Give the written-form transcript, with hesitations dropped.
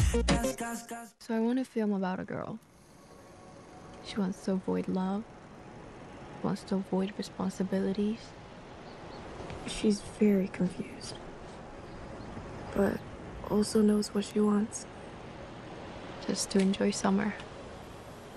So I want a film about a girl. She wants to avoid love, wants to avoid responsibilities. She's very confused, but also knows what she wants. Just to enjoy summer.